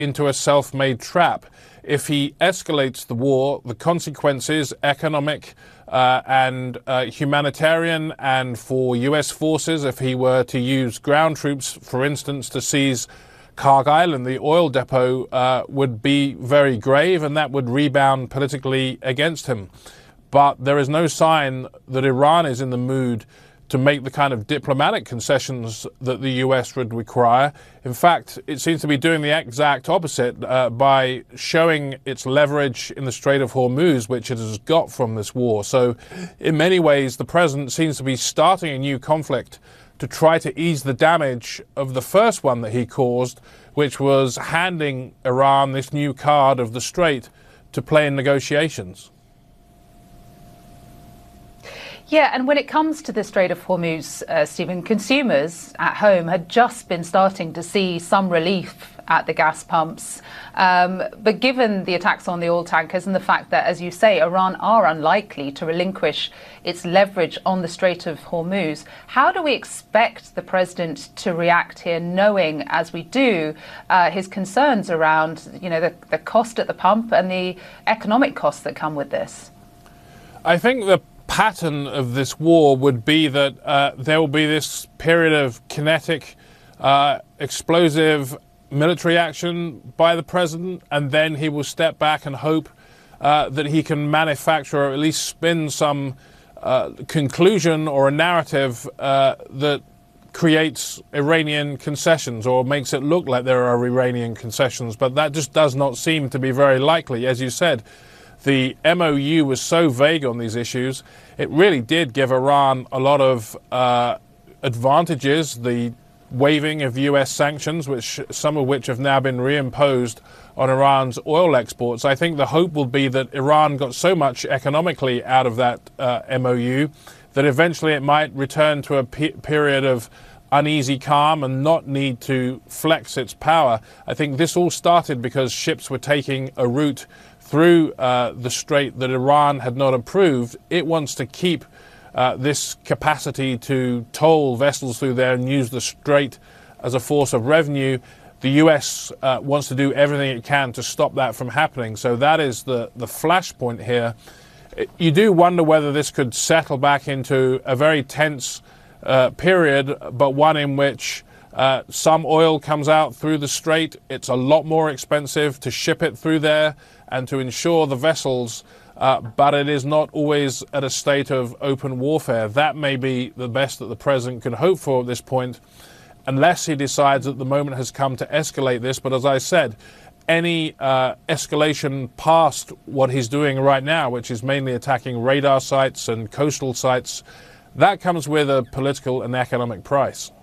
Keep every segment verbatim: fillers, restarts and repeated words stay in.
into a self-made trap. If he escalates the war, the consequences, economic uh, and uh, humanitarian, and for U S forces, if he were to use ground troops, for instance, to seize Cargill and the oil depot, uh, would be very grave, and that would rebound politically against him. But there is no sign that Iran is in the mood to make the kind of diplomatic concessions that the U S would require. In fact, it seems to be doing the exact opposite uh, by showing its leverage in the Strait of Hormuz, which it has got from this war. So in many ways, the president seems to be starting a new conflict to try to ease the damage of the first one that he caused, which was handing Iran this new card of the Strait to play in negotiations. Yeah, and when it comes to the Strait of Hormuz, uh, Stephen, consumers at home had just been starting to see some relief at the gas pumps. Um, but given the attacks on the oil tankers and the fact that, as you say, Iran are unlikely to relinquish its leverage on the Strait of Hormuz, how do we expect the president to react here, knowing, as we do, uh, his concerns around, you know, the, the cost at the pump and the economic costs that come with this? I think the pattern of this war would be that uh, there will be this period of kinetic, uh, explosive military action by the president, and then he will step back and hope uh, that he can manufacture or at least spin some uh, conclusion or a narrative uh, that creates Iranian concessions or makes it look like there are Iranian concessions. But that just does not seem to be very likely. As you said, the M O U was so vague on these issues. It really did give Iran a lot of uh, advantages. The waiving of U S sanctions, which some of which have now been reimposed on Iran's oil exports. I think the hope will be that Iran got so much economically out of that uh, M O U that eventually it might return to a pe- period of uneasy calm and not need to flex its power. I think this all started because ships were taking a route through uh, the strait that Iran had not approved. It wants to keep uh, this capacity to toll vessels through there and use the strait as a force of revenue. The U S uh, wants to do everything it can to stop that from happening. So that is the, the flashpoint here. You do wonder whether this could settle back into a very tense uh, period, but one in which uh, some oil comes out through the strait. It's a lot more expensive to ship it through there and to insure the vessels, uh, but it is not always at a state of open warfare. That may be the best that the president can hope for at this point, unless he decides that the moment has come to escalate this. But as I said, any uh, escalation past what he's doing right now, which is mainly attacking radar sites and coastal sites, that comes with a political and economic price.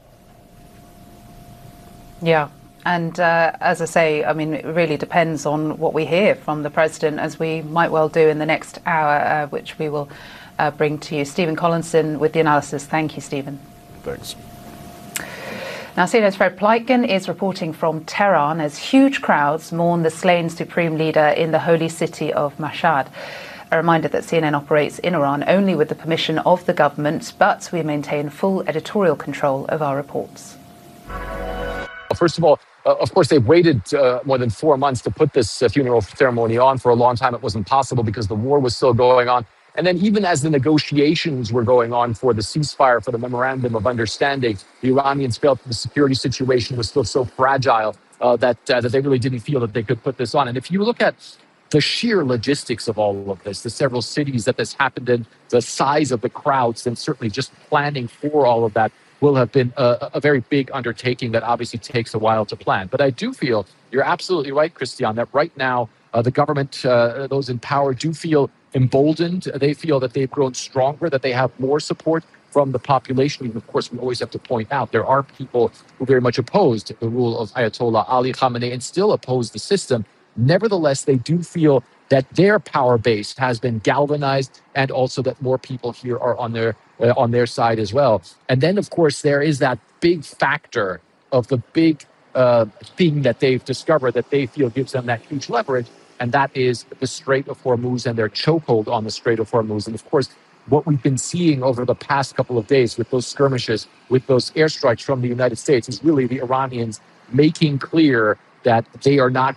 Yeah. And uh, as I say, I mean, it really depends on what we hear from the president, as we might well do in the next hour, uh, which we will uh, bring to you. Stephen Collinson with the analysis. Thank you, Stephen. Thanks. Now, C N N's Fred Pleitgen is reporting from Tehran as huge crowds mourn the slain supreme leader in the holy city of Mashhad. A reminder that C N N operates in Iran only with the permission of the government, but we maintain full editorial control of our reports. First of all, uh, of course, they've waited uh, more than four months to put this uh, funeral ceremony on. For a long time, it wasn't possible because the war was still going on. And then even as the negotiations were going on for the ceasefire, for the memorandum of understanding, the Iranians felt the security situation was still so fragile uh, that, uh, that they really didn't feel that they could put this on. And if you look at the sheer logistics of all of this, the several cities that this happened in, the size of the crowds, and certainly just planning for all of that will have been a, a very big undertaking that obviously takes a while to plan. But I do feel, you're absolutely right, Christian, that right now uh, the government, uh, those in power do feel emboldened. They feel that they've grown stronger, that they have more support from the population. And of course, we always have to point out there are people who very much opposed the rule of Ayatollah Ali Khamenei and still oppose the system. Nevertheless, they do feel that their power base has been galvanized, and also that more people here are on their uh, on their side as well. And then, of course, there is that big factor of the big uh, thing that they've discovered that they feel gives them that huge leverage, and that is the Strait of Hormuz and their chokehold on the Strait of Hormuz. And of course, what we've been seeing over the past couple of days with those skirmishes, with those airstrikes from the United States, is really the Iranians making clear that they are not